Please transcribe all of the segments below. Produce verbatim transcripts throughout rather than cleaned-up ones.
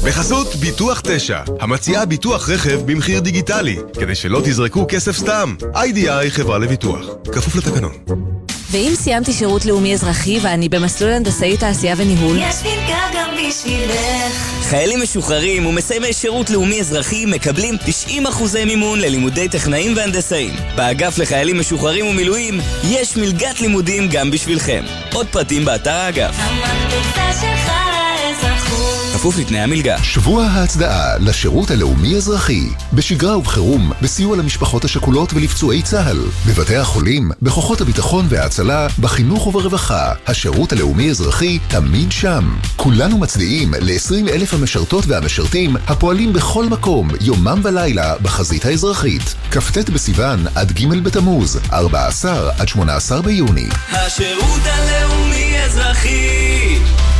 בחסות ביטוח תשע, המציעה ביטוח רכב במחיר דיגיטלי, כדי שלא תזרקו כסף סתם. איי די איי חברה לביטוח, כפוף לתקנון. ואם סיימתי שירות לאומי אזרחי ואני במסלול הנדסאי תעשייה וניהול, יש מלגה גם בשבילך. חיילים משוחררים ומסיימי שירות לאומי אזרחי מקבלים תשעים אחוזי מימון ללימודי טכנאים והנדסאים. באגף לחיילים משוחררים ומילואים יש מלגת לימודים גם בשבילכם. עוד פרטים באתר האגף. המקפצה שלך לאזרחות. כפוף לתנאי המלגה. שבוע ההצדעה לשירות הלאומי אזרחי, בשגרה ובחירום, בסיוע למשפחות השכולות ולפצועי צה"ל, בבתי החולים, בכוחות הביטחון וההצלה, בחינוך וברווחה. השירות הלאומי אזרחי תמיד שם. כולנו מצדיעים ל-עשרים אלף המשרתות והמשרתים הפועלים בכל מקום, יומם ולילה, בחזית האזרחית. כ"ט בסיוון עד ג' בתמוז, ארבעה עשר עד שמונה עשר ביוני. השירות הלאומי אזרחי,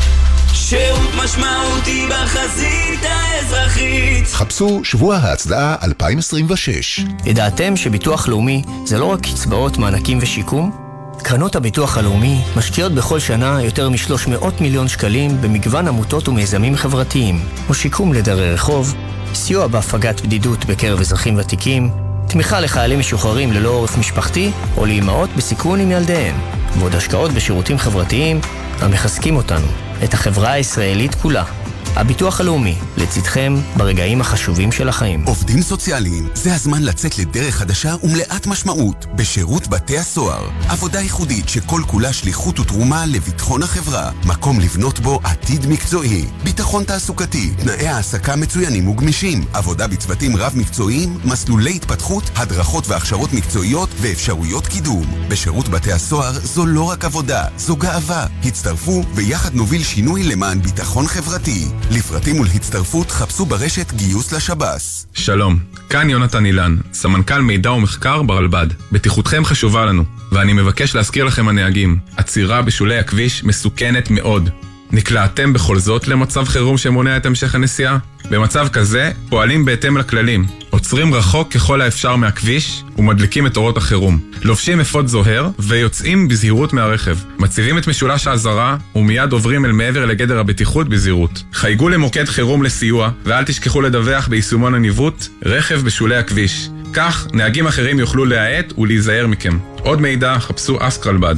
שירות משמעותי בחזית האזרחית. חפשו שבוע ההצדעה אלפיים עשרים ושש. ידעתם שביטוח לאומי זה לא רק קצבאות, מענקים ושיקום? קרנות הביטוח הלאומי משקיעות בכל שנה יותר מ-שלוש מאות מיליון שקלים במגוון עמותות ומיזמים חברתיים, כמו שיקום לדרי רחוב, סיוע בהפגת בדידות בקרב אזרחים ותיקים, תמיכה לחיילים משוחררים ללא עורף משפחתי או לאימהות בסיכון עם ילדיהם, ועוד השקעות בשירותים חברתיים המחזקים אותנו, את החברה הישראלית כולה. הביטוח הלאומי, לצדכם ברגעים החשובים של החיים. עובדים סוציאליים, זה הזמן לצאת לדרך חדשה ומלאת משמעות בשירות בתי הסוהר. עבודה ייחודית שכל כולה שליחות ותרומה לביטחון החברה. מקום לבנות בו עתיד מקצועי. ביטחון תעסוקתי, תנאי העסקה מצוינים וגמישים. עבודה בצוותים רב מקצועיים, מסלולי התפתחות, הדרכות והכשרות מקצועיות ואפשרויות קידום. בשירות בתי הסוהר זו לא רק עבודה, זו גאווה. הצטרפו ויחד נוביל שינוי למען ביטחון חברתי. לפרטים ולהצטרפות חפשו ברשת גיוס לשב"ס. שלום, כאן יונתן אילן, סמנכ"ל מידע ומחקר ברלב"ד. בטיחותכם חשובה לנו, ואני מבקש להזכיר לכם הנהגים, עצירה בשולי הכביש מסוכנת מאוד. נקלעתם בכל זאת למצב חירום שמונע את המשך הנסיעה? במצב כזה פועלים בהתאם לכללים, עוצרים רחוק ככל האפשר מהכביש ומדליקים את אורות החירום, לובשים אפוד זוהר ויוצאים בזהירות מהרכב, מציבים את משולש האזהרה ומיד עוברים אל מעבר לגדר הבטיחות בזהירות. חייגו למוקד חירום לסיוע ואל תשכחו לדווח ביישומון הניווט רכב בשולי הכביש, כך נהגים אחרים יוכלו להאט ולהיזהר מכם. עוד מידע חפשו אסק רלב"ד.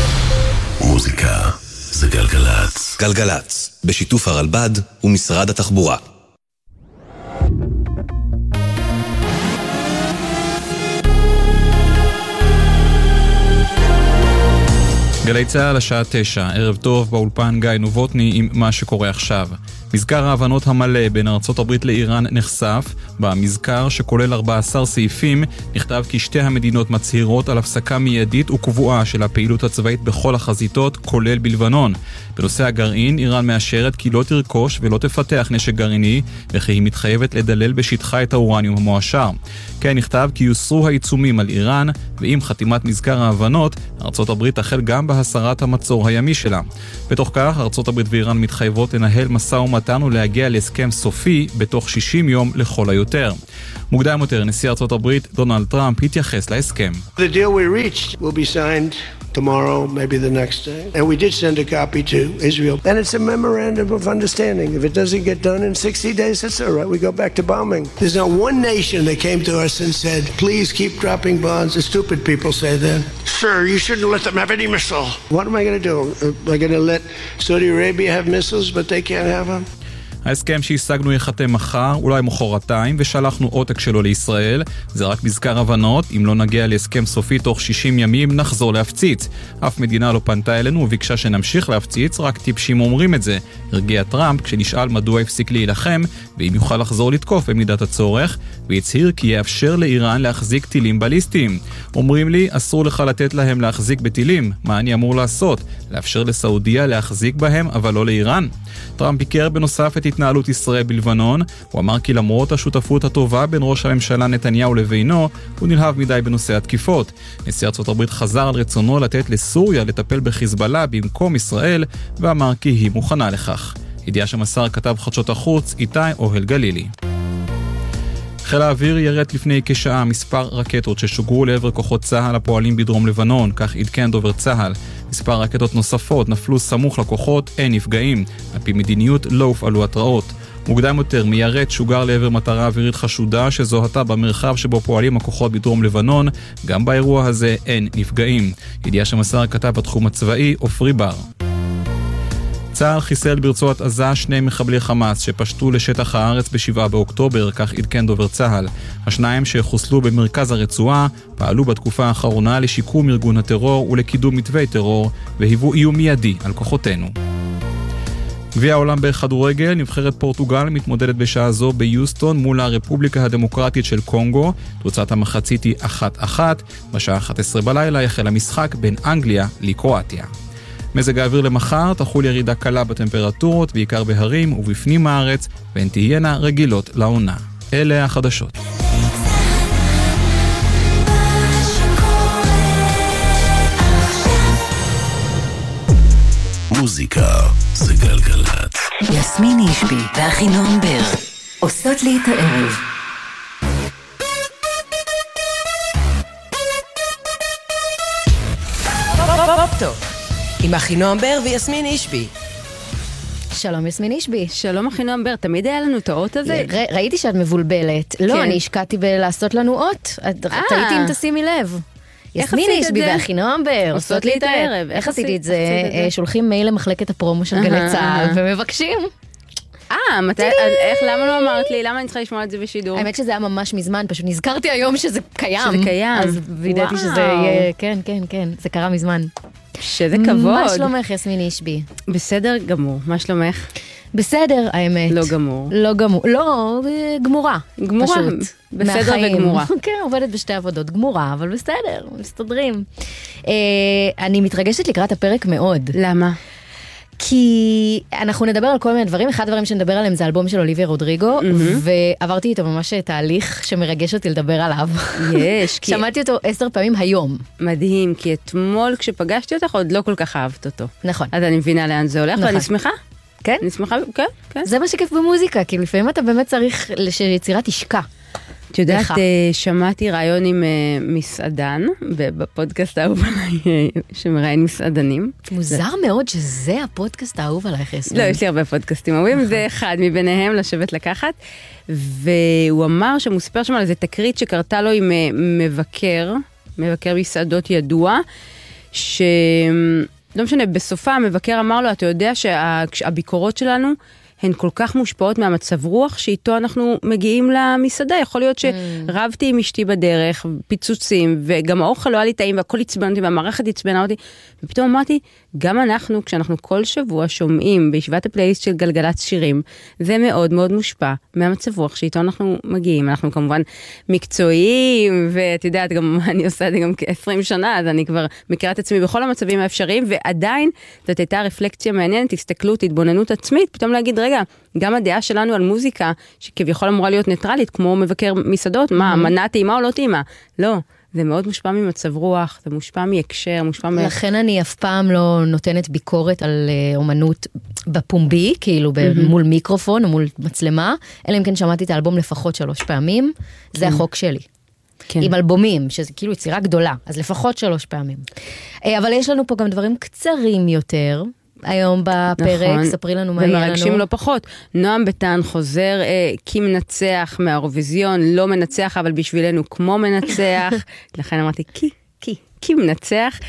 מוזיקה זה גלגלץ. גלגלץ, בשיתוף הרלב"ד ומשרד התחבורה. גלי צהל השעה תשע, ערב טוב, באולפן גיא נובוטני עם מה שקורה עכשיו. מזכר ההבנות המלא בין ארצות הברית לאיראן נחשף. במזכר שכולל ארבעה עשר סעיפים נכתב כי שתי המדינות מצהירות על הפסקה מיידית וקבועה של הפעילות הצבאית בכל החזיתות, כולל בלבנון. בנושא הגרעין, איראן מאשרת כי לא תרכוש ולא תפתח נשק גרעיני, וכי היא מתחייבת לדלל בשטחה את האורניום המועשר. כן נכתב כי יוסרו העיצומים על איראן, ועם חתימת מזכר ההבנות, ארצות הברית תחל גם בהסרת המצור הימי שלה. בתוך כך, ארצות הברית ואיראן מתחייבות לנהל משא ומתן ולהגיע להסכם סופי בתוך שישים יום לכל היותר. מוקדם יותר, נשיא ארצות הברית דונלד טראמפ התייחס להסכם. The deal we reached will be signed tomorrow, maybe the next day. And we did send a copy to Israel. And it's a memorandum of understanding. If it doesn't get done in sixty days, that's all right. We go back to bombing. There's not one nation that came to us and said, please keep dropping bombs. The stupid people say that. Sir, you shouldn't let them have any missile. What am I going to do? Am I going to let Saudi Arabia have missiles, but they can't have them? ההסכם שהשגנו יחתם מחר, אולי מחרתיים, ושלחנו עותק שלו לישראל. זה רק מזכר הבנות, אם לא נגיע להסכם סופי תוך שישים ימים, נחזור להפציץ. אף מדינה לא פנתה אלינו וביקשה שנמשיך להפציץ, רק טיפשים אומרים את זה. הרגיע טראמפ כשנשאל מדוע הפסיק להילחם, ואם יוכל לחזור לתקוף במידת הצורך, והצהיר כי יאפשר לאיראן להחזיק טילים בליסטיים. אומרים לי, אסור לך לתת להם להחזיק בטילים. מה אני אמור לעשות? לאפשר לסעודיה להחזיק בהם, אבל לא לאיראן? טראמפ ביקר בנוסף את התנהלות ישראל בלבנון. הוא אמר כי למרות השותפות הטובה בין ראש הממשלה נתניהו לבינו, הוא נלהב מדי בנושא התקיפות. נשיא ארצות הברית חזר על רצונו לתת לסוריה לטפל בחיזבאללה במקום ישראל, ואמר כי היא מוכנה לכך. ידיעה שמסר כתב חדשות החוץ איתי אוהל גלילי. חיל האוויר ירד לפני כשעה מספר רקטות ששוגרו לעבר כוחות צה"ל הפועלים בדרום לבנון, כך עדכן דובר צה"ל. מספר רקטות נוספות נפלו סמוך לכוחות, אין נפגעים. על פי מדיניות לא הופעלו התראות. מוקדם יותר מיירט שוגר לעבר מטרה אווירית חשודה שזוהתה במרחב שבו פועלים הכוחות בדרום לבנון. גם באירוע הזה אין נפגעים. ידיעה שמסר הכתב בתחום הצבאי אופרי בר. צה"ל חיסל ברצועת עזה שני מחבלי חמאס שפשטו לשטח הארץ בשבעה באוקטובר, כך עדכן דובר צה"ל. השניים שחוסלו במרכז הרצועה פעלו בתקופה האחרונה לשיקום ארגון הטרור ולקידום מתווי טרור והיוו איום מיידי על כוחותינו. גביע העולם בכדורגל, נבחרת פורטוגל מתמודדת בשעה זו ביוסטון מול הרפובליקה הדמוקרטית של קונגו. תוצאת המחצית היא אחת אחת. בשעה אחת עשרה בלילה יחל המשחק בין אנגליה לקרואטיה. מזג האוויר למחר, תחול ירידה קלה בטמפרטורות, בעיקר בהרים ובפנים הארץ, והן תהיינה רגילות לעונה. אלה החדשות. מוזיקה זה גלגלת. יסמין אישבי ואחינועם בר עושות לי את הערב. פופ-טופ עם אחינועם בר ויסמין אישבי. שלום יסמין אישבי. שלום אחינועם בר, תמיד היה לנו את האות הזה. ר- ראיתי שאת מבולבלת. לא, אני השקעתי בלעשות לנו אות. ראיתי אם תשימי לב. יסמין אישבי ואחינועם בר עושות לי את הערב. איך עשיתי את זה? שולחים מייל למחלקת הפרומו של גלי צה"ל ומבקשים. אה, מתי, איך, למה לא אמרת לי? למה אני צריכה לשמוע את זה בשידור? האמת שזה היה ממש מזמן, פשוט נזכרתי היום שזה קיים. שזה קיים. אז וידעתי שזה יהיה, כן, כן, כן, זה קרה מזמן. שזה כבוד. מה שלומך יסמין אישבי? בסדר גמור, מה שלומך? בסדר, האמת. לא גמור. לא גמור, לא, גמורה. גמורה, פשוט. בסדר מהחיים. וגמורה. כן, עובדת בשתי עבודות, גמורה, אבל בסדר, מסתדרים. אה, אני מתרגשת לקראת הפרק מאוד. למה? כי אנחנו נדבר על כל מיני דברים, אחד הדברים שנדבר עליהם זה אלבום של אוליביה רודריגו, ועברתי איתו ממש תהליך שמרגש אותי לדבר עליו. יש. שמעתי אותו עשר פעמים היום. מדהים, כי אתמול כשפגשתי אותך עוד לא כל כך אהבת אותו. נכון. אז אני מבינה לאן זה הולך, ואני שמחה. כן? אני שמחה, כן, כן. זה מה שכיף במוזיקה, כי לפעמים אתה באמת צריך שיצירה תשקע. את יודעת, שמעתי רעיון עם מסעדן, בפודקאסט האהוב עליי, שמראיין מסעדנים. מוזר מאוד שזה הפודקאסט האהוב עלייך. לא, יש לי הרבה פודקאסטים אהובים, זה אחד מביניהם לשבת לקחת, והוא אמר שהוא סיפר שם על איזה תקרית שקרתה לו עם מבקר, מבקר מסעדות ידוע, ש... לא משנה, בסופה המבקר אמר לו, אתה יודע שהביקורות שלנו הן כל כך מושפעות מהמצב רוח שאיתו אנחנו מגיעים למסעדה. יכול להיות שרבתי עם אשתי בדרך, פיצוצים, וגם האוכל לא היה לי טעים, והכל הצבן אותי, והמערכת הצבנה אותי, ופתאום אמרתי, גם אנחנו, כשאנחנו כל שבוע שומעים בישיבת הפלייליסט של גלגלת שירים, זה מאוד מאוד מושפע מהמצב רוח שאיתו אנחנו מגיעים. אנחנו כמובן מקצועיים, ואת יודעת, גם אני עושה את זה גם כ-עשרים שנה, אז אני כבר מכירה את עצמי בכל המצבים האפשריים, ועדיין זאת הייתה רפלקציה מעניינת, הסתכלות, התבוננות עצמית, פתאום להגיד, רגע, גם הדעה שלנו על מוזיקה, שכביכול אמורה להיות ניטרלית, כמו מבקר מסעדות, מה, מנה טעימה או לא טעימה? לא. זה מאוד מושפע ממצב רוח, זה מושפע מהקשר, מושפע מ... לכן אני אף פעם לא נותנת ביקורת על אומנות בפומבי, כאילו מול מיקרופון או מול מצלמה, אלא אם כן שמעתי את האלבום לפחות שלוש פעמים, זה החוק שלי. עם אלבומים, שזה כאילו יצירה גדולה, אז לפחות שלוש פעמים. אבל יש לנו פה גם דברים קצרים יותר, היום בפרק, נכון. ספרי לנו מה יהיה לנו. ומרגשים לא פחות. נועם ביטן חוזר אה, כמנצח מהאירוויזיון, לא מנצח, אבל בשבילנו כמו מנצח. לכן אמרתי, כי, כי, כי מנצח.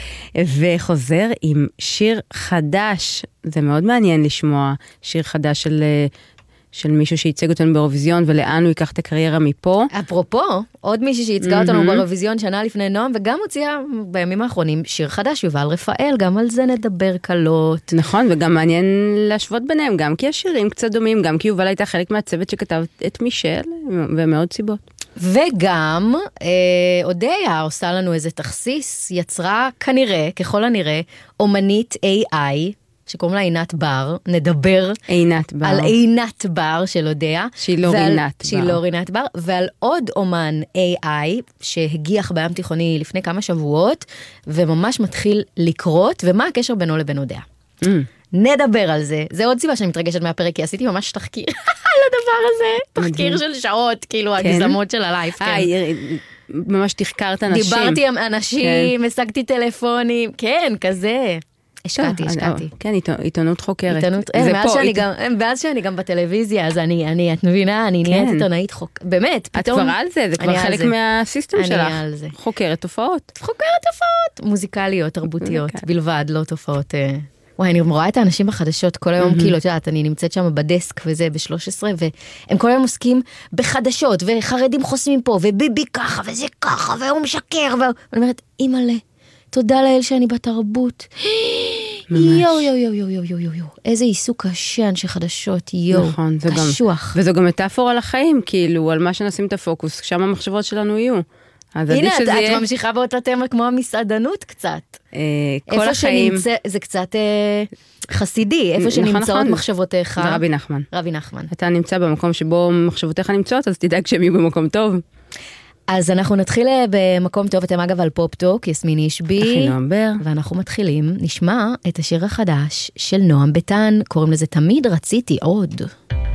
וחוזר עם שיר חדש. זה מאוד מעניין לשמוע שיר חדש של... של מישהו שייצג אותנו באירוויזיון, ולאן הוא ייקח את הקריירה מפה. אפרופו, עוד מישהי שייצגה אותנו באירוויזיון שנה לפני נועם, וגם הוציאה בימים האחרונים שיר חדש, יובל רפאל, גם על זה נדבר קלות. נכון, וגם מעניין להשוות ביניהם, גם כי השירים קצת דומים, גם כי יובל הייתה חלק מהצוות שכתב את מישל, ומאוד סיבות. וגם, אה, אודיה עושה לנו איזה תכסיס, יצרה כנראה, ככל הנראה, אומנית איי איי, שקוראים לה עינת בר, נדבר עינת בר. על עינת בר של אודיה. שהיא לא רינת בר. שהיא לא רינת בר, ועל עוד אומן איי איי, שהגיח בים תיכוני לפני כמה שבועות, וממש מתחיל לקרות, ומה הקשר בינו לבין אודיה. Mm. נדבר על זה. זה עוד סיבה שאני מתרגשת מהפרק, כי עשיתי ממש תחקיר על הדבר הזה. תחקיר של שעות, כאילו, כן? הגזמות של הלייב. כן. ממש תחקרת אנשים. דיברתי עם אנשים, כן. השגתי טלפונים, כן, כזה. השקעתי, השקעתי. כן, עיתונות חוקרת. ואז שאני גם בטלוויזיה, אז אני, את מבינה, אני נהיית עיתונאית חוקרת. באמת, פתאום... את כבר על זה, זה כבר חלק מהסיסטם שלך. אני על זה. חוקרת תופעות. חוקרת תופעות. מוזיקליות, תרבותיות, בלבד, לא תופעות... וואי, אני רואה את האנשים בחדשות כל היום, כאילו, את יודעת, אני נמצאת שם בדסק וזה, ב-שלוש עשרה, והם כל היום עוסקים בחדשות, וחרדים חוסמים פה, וביבי ככה, וזה ככה, והוא משקר, ואני אומרת, אימא'לה, תודה לאל שאני בתרבות. יו, יו, יו, יו, יו, יו, יו, יו, איזה עיסוק קשה, אנשי חדשות, יו, קשוח. וזו גם מטאפורה לחיים, כאילו, על מה שנשים את הפוקוס, שם המחשבות שלנו יהיו. הנה, את ממשיכה באותה תמה כמו המסעדנות קצת. כל החיים. זה קצת חסידי, איפה שנמצאות מחשבותיך. זה רבי נחמן. רבי נחמן. אתה נמצא במקום שבו מחשבותיך נמצאות, אז תדאג שהם יהיו במקום טוב. אז אנחנו נתחיל במקום טוב, אתם אגב על פופ-טוק, יסמין אישבי. אחינועם בר. ואנחנו מתחילים, נשמע את השיר החדש של נועם ביטן, קוראים לזה תמיד רציתי עוד.